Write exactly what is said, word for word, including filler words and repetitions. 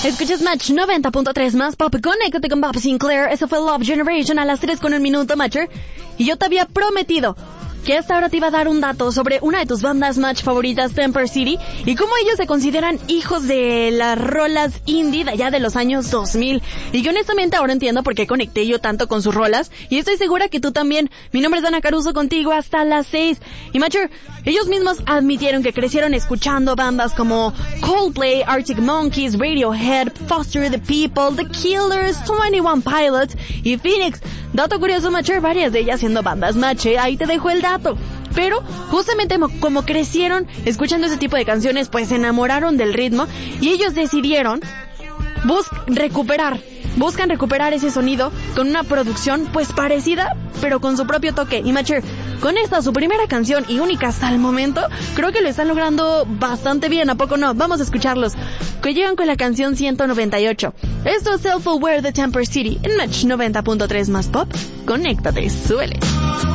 Escuchas Match noventa punto tres más pop. Conéctate con Bob Sinclair. Eso fue Love Generation a las tres con un minuto, Matcher. Y yo te había prometido que hasta ahora te iba a dar un dato sobre una de tus bandas Match favoritas, Temper City, y cómo ellos se consideran hijos de las rolas indie de allá de los años dos mil. Y que honestamente ahora entiendo por qué conecté yo tanto con sus rolas, y estoy segura que tú también. Mi nombre es Dana Caruso, contigo hasta las seis. Y Matcher, ellos mismos admitieron que crecieron escuchando bandas como Coldplay, Arctic Monkeys, Radiohead, Foster the People, The Killers, twenty-one Pilots y Phoenix. Dato curioso, Matcher, varias de ellas siendo bandas Match, ¿eh? Ahí te dejo el dato. Pero justamente como crecieron escuchando ese tipo de canciones, pues se enamoraron del ritmo y ellos decidieron bus- recuperar, buscan recuperar ese sonido con una producción pues parecida, pero con su propio toque. Y Matcher, con esta su primera canción y única hasta el momento, creo que lo están logrando bastante bien, ¿a poco no? Vamos a escucharlos, que llegan con la canción ciento noventa y ocho. Esto es Self-Aware de Temper City en Match noventa punto tres más pop. Conéctate, suele.